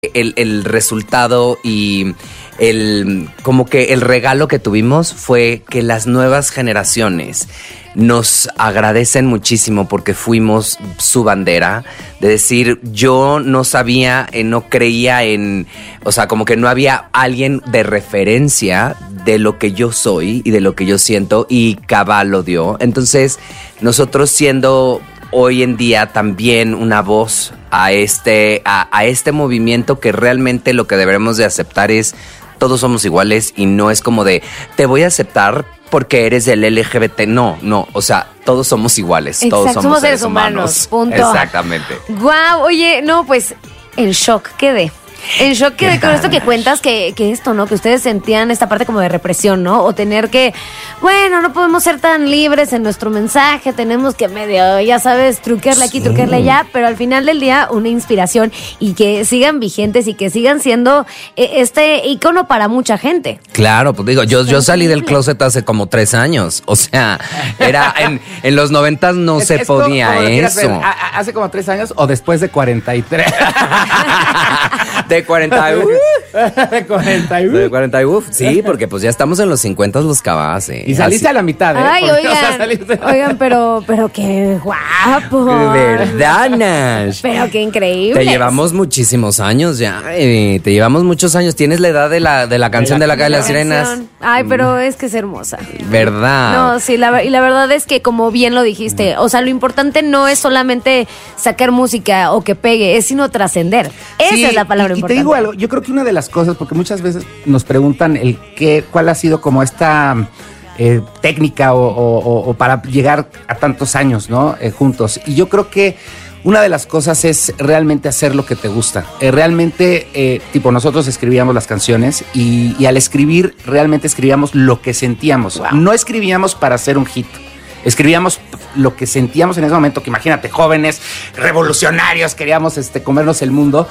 El resultado y como que el regalo que tuvimos fue que las nuevas generaciones nos agradecen muchísimo porque fuimos su bandera, de decir, yo no sabía, no creía en, o sea, como que no había alguien de referencia de lo que yo soy y de lo que yo siento, y Cabal lo dio. Entonces, nosotros siendo hoy en día también una voz a este movimiento, que realmente lo que debemos de aceptar es todos somos iguales, y no es como de te voy a aceptar porque eres del LGBT. No, o sea, todos somos iguales. Exacto, todos somos seres humanos. Punto. Exactamente. Guau, oye, no, pues en shock quedé. En shock quedé con esto que cuentas, que esto, ¿no? Que ustedes sentían esta parte como de represión, ¿no? O tener que, bueno, no podemos ser tan libres en nuestro mensaje, tenemos que medio, ya sabes, truquearle aquí, truquearle allá, pero al final del día una inspiración, y que sigan vigentes y que sigan siendo este ícono para mucha gente. Claro, pues digo, yo salí del closet hace como 3 años, o sea, era en los 90 no se podía como eso. ¿Hace como 3 años o después de 43? De 40 De 40 sí, porque pues ya estamos en los 50 los Cabas, Y saliste a la mitad, ¿eh? Ay, oigan, pero qué guapo. ¿Verdad, Nash? Pero qué increíble. Te llevamos muchísimos años ya, te llevamos muchos años. Tienes la edad de la canción de la Calle de las Sirenas. Ay, pero es que es hermosa. ¿Verdad? No, sí, y la verdad es que, como bien lo dijiste, o sea, lo importante no es solamente sacar música o que pegue, es sino trascender. Esa es la palabra importante. Y te digo algo, yo creo que una de las cosas, porque muchas veces nos preguntan cuál ha sido como esta técnica o para llegar a tantos años, ¿no? Juntos. Y yo creo que una de las cosas es realmente hacer lo que te gusta. Realmente, nosotros escribíamos las canciones y al escribir, realmente escribíamos lo que sentíamos. Wow. No escribíamos para hacer un hit. Escribíamos lo que sentíamos en ese momento, que imagínate, jóvenes, revolucionarios, queríamos comernos el mundo.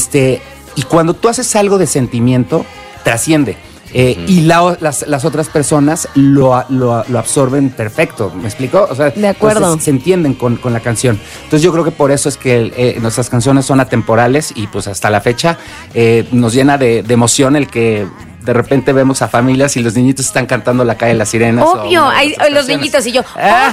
Y cuando tú haces algo de sentimiento, trasciende. Y las otras personas lo absorben perfecto, ¿me explico? O sea, de acuerdo. Se entienden con la canción. Entonces yo creo que por eso es que nuestras canciones son atemporales, y pues hasta la fecha nos llena de emoción el que de repente vemos a familias y los niñitos están cantando La Calle de las Sirenas. Obvio, los niñitos y yo,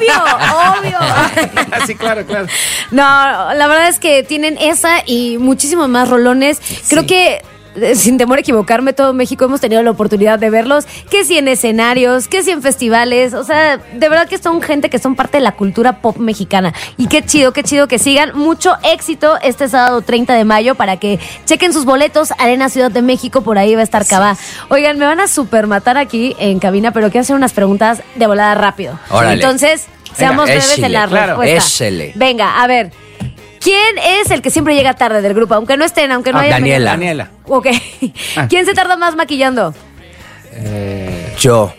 obvio. Sí, claro. No, la verdad es que tienen esa y muchísimos más rolones. Creo que, sin temor a equivocarme, todo México hemos tenido la oportunidad de verlos, que si en escenarios, que si en festivales, o sea, de verdad que son gente que son parte de la cultura pop mexicana, y qué chido que sigan. Mucho éxito este sábado 30 de mayo para que chequen sus boletos. Arena Ciudad de México, por ahí va a estar Cabá. Oigan, me van a super matar aquí en cabina, pero quiero hacer unas preguntas de volada rápido. Órale. Entonces, seamos breves en la respuesta. Échele. Venga, a ver, ¿quién es el que siempre llega tarde del grupo? Aunque no haya... Daniela. Ok. ¿Quién se tarda más maquillando? Yo.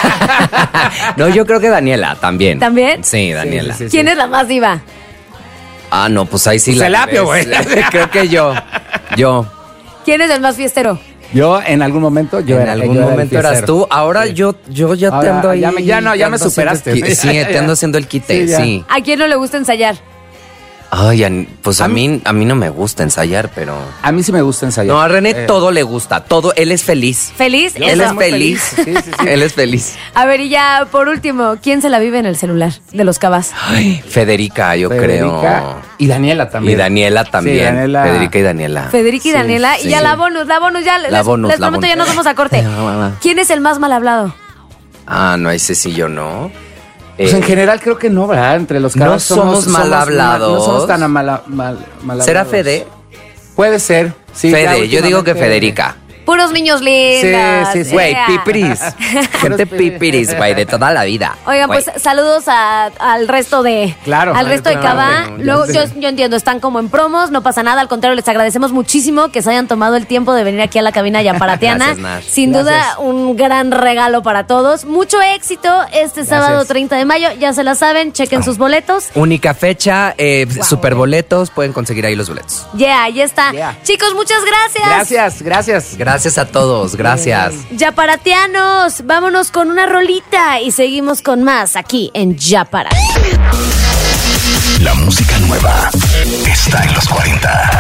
No, yo creo que Daniela también. ¿También? Sí, Daniela. Sí. ¿Quién es la más diva? Ah, no, pues ahí sí pues el apio, güey. Creo que yo. ¿Quién es el más fiestero? Yo en algún momento eras tú. Ahora sí. yo ya te ando ahí. Ya me superaste. Sí, te ando haciendo el quite, sí. ¿A quién no le gusta ensayar? Ay, pues a mí no me gusta ensayar, pero... A mí sí me gusta ensayar. No, a René todo le gusta, todo, él es feliz. ¿Feliz? Él es feliz. Sí. Él es feliz. A ver, y ya, por último, ¿quién se la vive en el celular de los Cabas? Ay, Federica, yo creo. Y Daniela también. Sí, Federica y Daniela. Federica y Daniela. Sí. Y ya la bonus, ya. Les prometo, ya nos vamos a corte. ¿Quién es el más mal hablado? Ah, no, ese sí yo no. Pues en general creo que no, ¿verdad? Entre los Cabas no somos mal hablados. No somos tan mal hablados. ¿Será Fede? Puede ser. Sí, Fede, yo digo que Federica. Puros niños lindos. Sí. Güey, pipiris. Gente pipiris, güey, de toda la vida. Oigan, pues saludos al resto de... Claro. Al resto de Cabá. Luego, yo entiendo, están como en promos, no pasa nada. Al contrario, les agradecemos muchísimo que se hayan tomado el tiempo de venir aquí a la cabina yaparatiana. Sin duda, un gran regalo para todos. Mucho éxito este sábado 30 de mayo. Ya se la saben, chequen sus boletos. Única fecha, super boletos. Pueden conseguir ahí los boletos. Ahí está. Chicos, muchas gracias. Gracias a todos, gracias. Yaparatianos, vámonos con una rolita y seguimos con más aquí en Yaparat. La música nueva está en los 40.